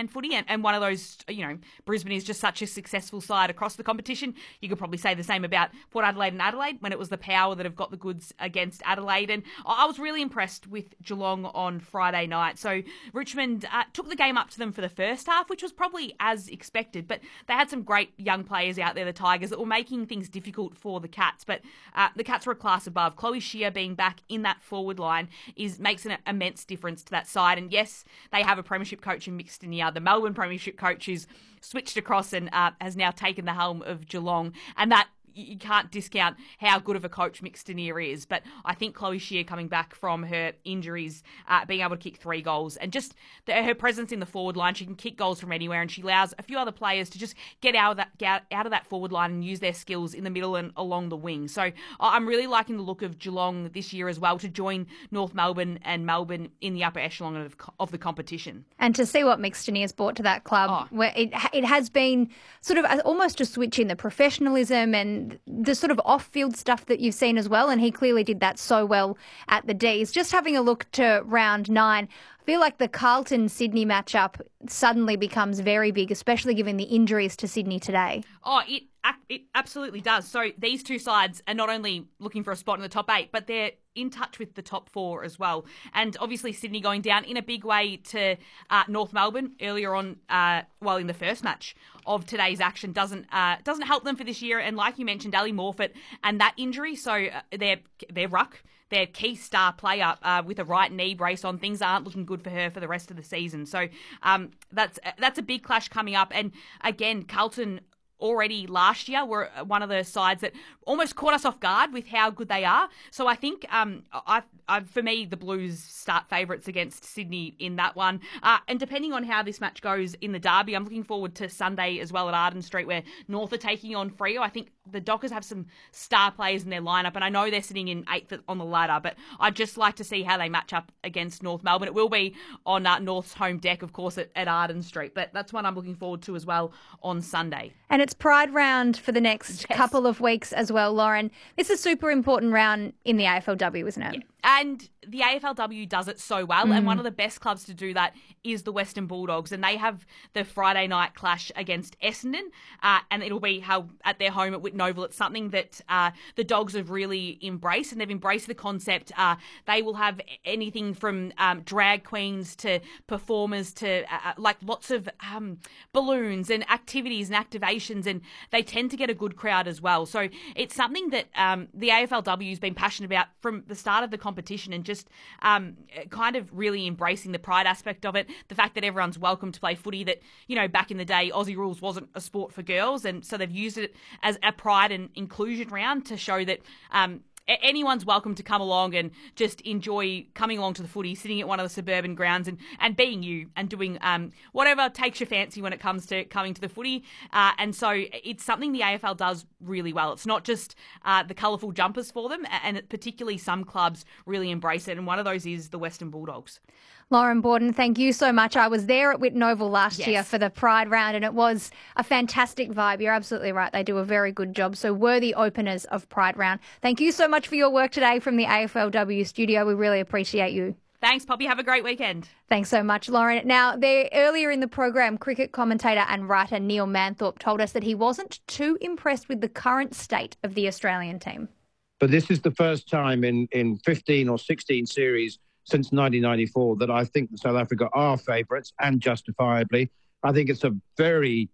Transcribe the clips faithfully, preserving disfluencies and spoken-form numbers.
backhand footy, and, and one of those, you know, Brisbane is just such a successful side across the competition. You could probably say the same about Port Adelaide and Adelaide when it was the Power that have got the goods against Adelaide. And I was really impressed with Geelong on Friday night. So Richmond uh, took the game up to them for the first half, which was probably as expected, but they had some great young players out there, the Tigers, that were making things difficult for the Cats. But uh, the Cats were a class above. Chloe Shear being back in that forward line is makes an immense difference to that side. And yes, they have a premiership coach in Mick Stinier, the Melbourne premiership coach who's switched across and uh, has now taken the helm of Geelong. And that you can't discount how good of a coach Mick Stinier is. But I think Chloe Shear coming back from her injuries, uh, being able to kick three goals, and just the, her presence in the forward line, she can kick goals from anywhere, and she allows a few other players to just get out of that get out of that forward line and use their skills in the middle and along the wing. So I'm really liking the look of Geelong this year as well, to join North Melbourne and Melbourne in the upper echelon of, of the competition. And to see what Mick Stinier's brought to that club, oh. where it it has been sort of almost a switch in the professionalism and the sort of off-field stuff that you've seen as well, and he clearly did that so well at the D's. Just having a look to round nine, I feel like the Carlton-Sydney matchup suddenly becomes very big, especially given the injuries to Sydney today. Oh, it it absolutely does. So these two sides are not only looking for a spot in the top eight, but they're in touch with the top four as well. And obviously Sydney going down in a big way to uh, North Melbourne earlier on, uh, well, in the first match of today's action doesn't uh, doesn't help them for this year. And like you mentioned, Ali Morfitt and that injury, so uh, their their ruck, their key star player uh, with a right knee brace on, things aren't looking good for her for the rest of the season. So um, that's that's a big clash coming up. And again, Carlton already last year were one of the sides that almost caught us off guard with how good they are. So I think, um, I, I, for me, the Blues start favourites against Sydney in that one. Uh, and depending on how this match goes in the derby, I'm looking forward to Sunday as well at Arden Street, where North are taking on Freo. I think the Dockers have some star players in their lineup, and I know they're sitting in eighth on the ladder, but I'd just like to see how they match up against North Melbourne. It will be on uh, North's home deck, of course, at, at Arden Street, but that's one I'm looking forward to as well on Sunday. And it's Pride round for the next yes. couple of weeks as well, Lauren. This is a super important round in the A F L W, isn't it? Yeah. And the A F L W does it so well, mm. and one of the best clubs to do that is the Western Bulldogs, and they have the Friday night clash against Essendon, uh, and it'll be how at their home at Whitten Oval. It's something that uh, the Dogs have really embraced, and they've embraced the concept. Uh, they will have anything from um, drag queens to performers to uh, like lots of um, balloons and activities and activations, and they tend to get a good crowd as well. So it's something that um, the A F L W has been passionate about from the start of the competition. competition and just um, kind of really embracing the pride aspect of it. The fact that everyone's welcome to play footy, that, you know, back in the day, Aussie Rules wasn't a sport for girls, and so they've used it as a pride and inclusion round to show that um, anyone's welcome to come along and just enjoy coming along to the footy, sitting at one of the suburban grounds and, and being you and doing um, whatever takes your fancy when it comes to coming to the footy. Uh, and so it's something the A F L does really well. It's not just uh, the colourful jumpers for them, and particularly some clubs really embrace it, and one of those is the Western Bulldogs. Lauren Borden, thank you so much. I was there at Whitten Oval last yes. year for the Pride round, and it was a fantastic vibe. You're absolutely right. They do a very good job. So worthy openers of Pride round. Thank you so much for your work today from the A F L W studio. We really appreciate you. Thanks, Poppy. Have a great weekend. Thanks so much, Lauren. Now, there, earlier in the program, cricket commentator and writer Neil Manthorpe told us that he wasn't too impressed with the current state of the Australian team. But this is the first time in, in fifteen or sixteen series since nineteen ninety-four that I think that South Africa are favourites, and justifiably. I think it's a very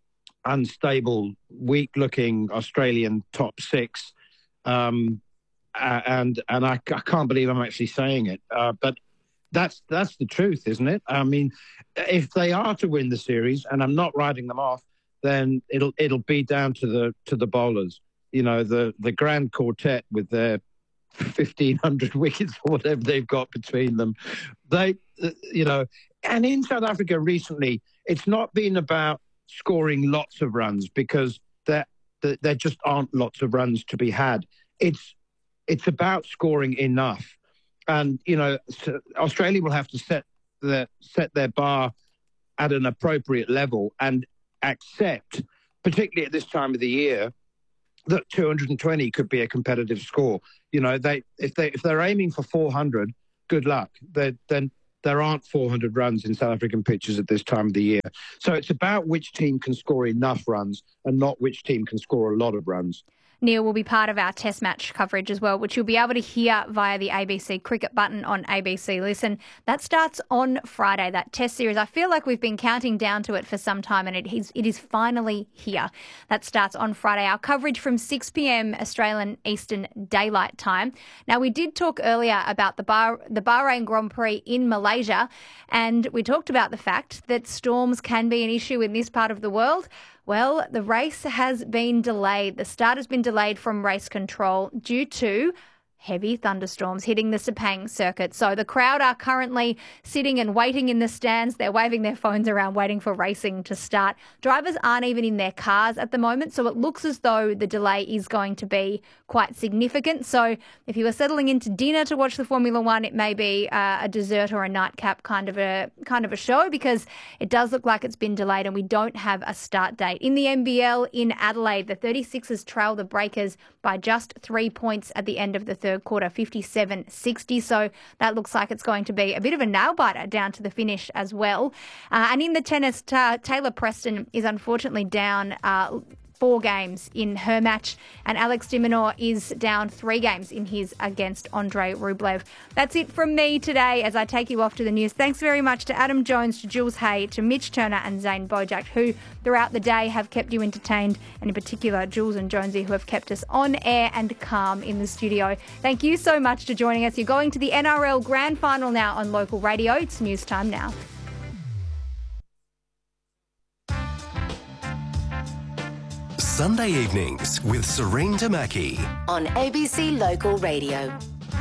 unstable, weak-looking Australian top six. Um, and and I, I can't believe I'm actually saying it. Uh, but that's that's the truth, isn't it? I mean, if they are to win the series, and I'm not writing them off, then it'll it'll be down to the to the bowlers. You know, the, the grand quartet with their fifteen hundred wickets or whatever they've got between them. They, you know, and in South Africa recently, it's not been about scoring lots of runs, because there, there just aren't lots of runs to be had. It's, it's about scoring enough. And, you know, Australia will have to set the, set their bar at an appropriate level and accept, particularly at this time of the year, that two hundred twenty could be a competitive score. You know, they if they if they're aiming for four hundred, good luck. They, then there aren't four hundred runs in South African pitches at this time of the year. So it's about which team can score enough runs and not which team can score a lot of runs. Neil will be part of our test match coverage as well, which you'll be able to hear via the A B C Cricket button on A B C Listen. That starts on Friday, that test series. I feel like we've been counting down to it for some time, and it is, it is finally here. That starts on Friday. Our coverage from six p.m. Australian Eastern Daylight Time. Now, we did talk earlier about the, Bah- the Bahrain Grand Prix in Malaysia, and we talked about the fact that storms can be an issue in this part of the world. Well, the race has been delayed. The start has been delayed from race control due to heavy thunderstorms hitting the Sepang circuit. So the crowd are currently sitting and waiting in the stands. They're waving their phones around, waiting for racing to start. Drivers aren't even in their cars at the moment, so it looks as though the delay is going to be quite significant. So if you are settling into dinner to watch the Formula One, it may be uh, a dessert or a nightcap kind of a kind of a show, because it does look like it's been delayed and we don't have a start date. In the N B L in Adelaide, the thirty-sixers trail the Breakers by just three points at the end of the third quarter, fifty-seven sixty. So that looks like it's going to be a bit of a nail-biter down to the finish as well. Uh, and in the tennis, ta- Taylor Preston is unfortunately down uh, four games in her match, and Alex de Minaur is down three games in his against Andrei Rublev. That's it from me today as I take you off to the news. Thanks very much to Adam Jones, to Jules Hay, to Mitch Turner and Zane Bojack, who throughout the day have kept you entertained, and in particular Jules and Jonesy, who have kept us on air and calm in the studio. Thank you so much for joining us. You're going to the N R L Grand Final now on local radio. It's news time now. Sunday evenings with Serene Tamaki on A B C Local Radio.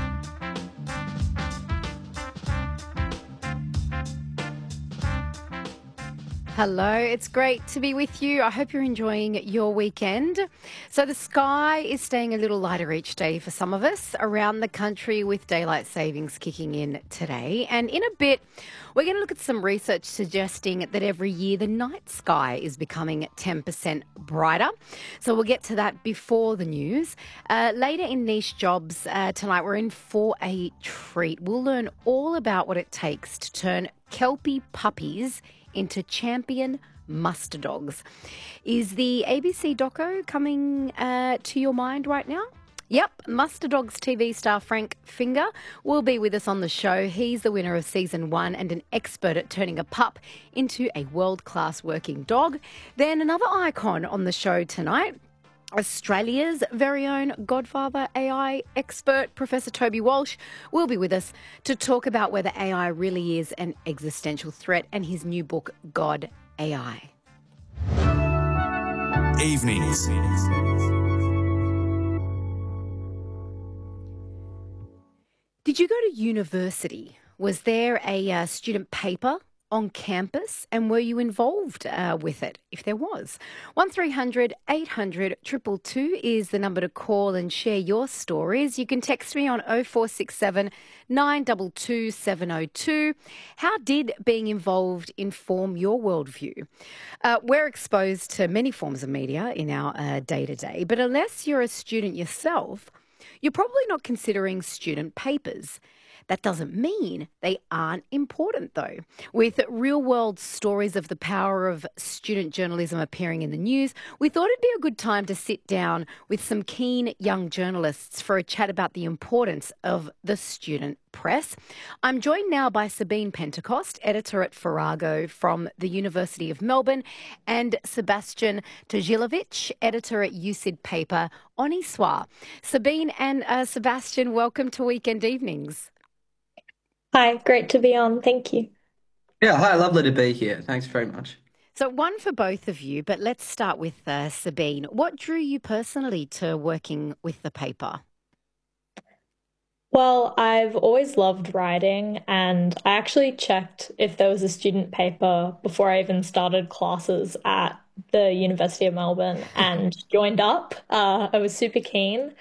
Hello, it's great to be with you. I hope you're enjoying your weekend. So the sky is staying a little lighter each day for some of us around the country, with daylight savings kicking in today. And in a bit, we're going to look at some research suggesting that every year the night sky is becoming ten percent brighter. So we'll get to that before the news. Uh, later in Niche Jobs uh, tonight, we're in for a treat. We'll learn all about what it takes to turn Kelpie puppies into champion muster dogs. Is the A B C doco coming uh, to your mind right now? Yep, Muster Dogs T V star Frank Finger will be with us on the show. He's the winner of season one and an expert at turning a pup into a world-class working dog. Then another icon on the show tonight, Australia's very own Godfather A I expert, Professor Toby Walsh, will be with us to talk about whether A I really is an existential threat, and his new book, God A I. Evenings. Did you go to university? Was there a uh, student paper on campus, and were you involved uh, with it, if there was? one three hundred eight hundred two two two is the number to call and share your stories. You can text me on oh four six seven nine two two seven oh two. How did being involved inform your worldview? Uh, we're exposed to many forms of media in our uh, day-to-day, but unless you're a student yourself, you're probably not considering student papers. That doesn't mean they aren't important, though. With real-world stories of the power of student journalism appearing in the news, we thought it'd be a good time to sit down with some keen young journalists for a chat about the importance of the student press. I'm joined now by Sabine Pentecost, editor at Farrago from the University of Melbourne, and Sebastian Tojilovic, editor at U C I D paper Honi Soit. Sabine and uh, Sebastian, welcome to Weekend Evenings. Hi, great to be on. Thank you. Yeah, hi, lovely to be here. Thanks very much. So one for both of you, but let's start with uh, Sabine. What drew you personally to working with the paper? Well, I've always loved writing, and I actually checked if there was a student paper before I even started classes at the University of Melbourne and joined up. Uh, I was super keen.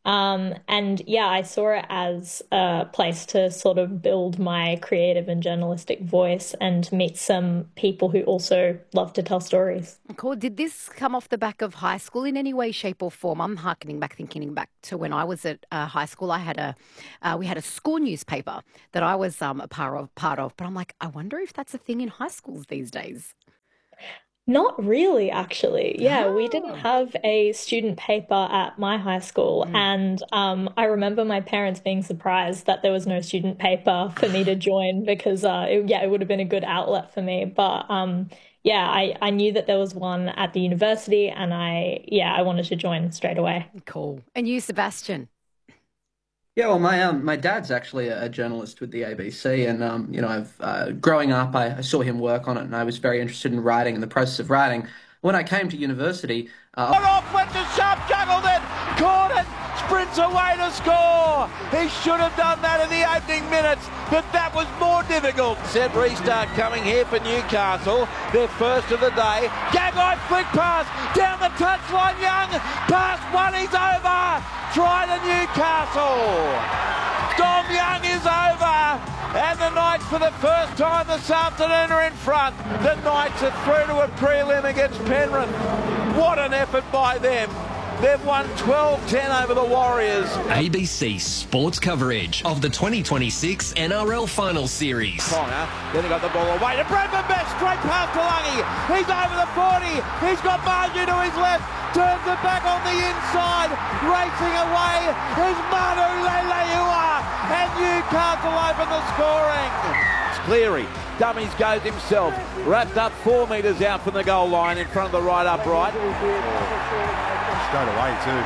Um, and yeah, I saw it as a place to sort of build my creative and journalistic voice and meet some people who also love to tell stories. Cool. Did this come off the back of high school in any way, shape, or form? I'm harkening back, thinking back to when I was at uh, high school. I had a, uh, we had a school newspaper that I was um, a part of, part of. But I'm like, I wonder if that's a thing in high schools these days. Not really, actually. Yeah, Oh. we didn't have a student paper at my high school. Mm. And um, I remember my parents being surprised that there was no student paper for me to join because, uh, it, yeah, it would have been a good outlet for me. But um, yeah, I, I knew that there was one at the university and I, yeah, I wanted to join straight away. Cool. And you, Sebastian? Yeah, well, my um, my dad's actually a, a journalist with the A B C, and um, you know, I've uh, growing up, I, I saw him work on it, and I was very interested in writing and the process of writing. When I came to university, uh, off went to sharp juggle then, caught it, sprints away to score. He should have done that in the opening minutes, but that was more difficult. Set restart coming here for Newcastle, their first of the day. Gagai flick pass down the touchline. Young pass one, he's over. Try to Newcastle. Dom Young is over. And the Knights for the first time this afternoon are in front. The Knights are through to a prelim against Penrith. What an effort by them. They've won twelve ten over the Warriors. A B C Sports coverage of the twenty twenty-six N R L Final Series. Connor, then he got the ball away to Bradman Best, straight past Talangi. He's over the forty. He's got Marju to his left. Turns it back on the inside. Racing away is Manu Leilua. And Newcastle open the scoring. It's Cleary. Dummies goes himself. Wrapped up four metres out from the goal line in front of the right upright. Straight away too.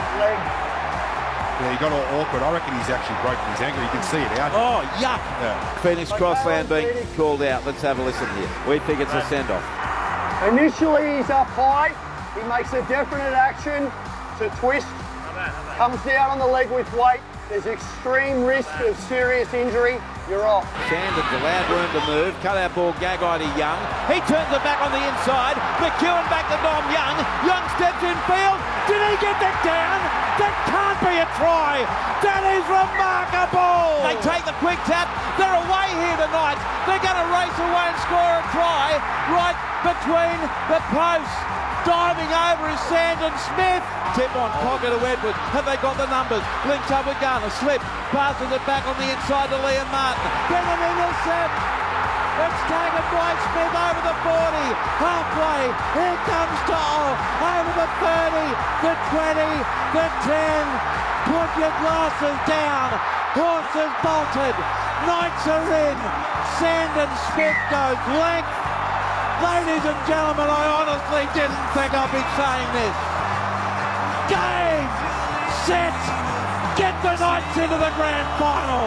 Yeah, he got all awkward. I reckon he's actually broken his ankle. You can see it out. Oh, yuck. Yeah. Phoenix Crossland being called out. Let's have a listen here. We think it's a send-off. Initially, he's up high. He makes a definite action to twist. Comes down on the leg with weight. There's extreme risk of serious injury. You're off. Sanders allowed room to move. Cut out ball, Gagai to Young. He turns it back on the inside. McEwen back to Dom Young. Young steps in field. Did he get that down? That can't be a try. That is remarkable. They take the quick tap. They're away here tonight. They're going to race away and score a try right between the posts. Diving over is Sandon Smith. Tip on pocket to Edwards. Have they got the numbers? Links up with Garner. Slip. Passes it back on the inside to Liam Martin. Then an intercept. It's taken by Smith over the forty. Halfway. Here comes To'o. Over the thirty. The twenty. The ten. Put your glasses down. Horses bolted. Knights are in. Sandon Smith goes length. Ladies and gentlemen, I honestly didn't think I'd be saying this. Game, set, get the Knights into the grand final.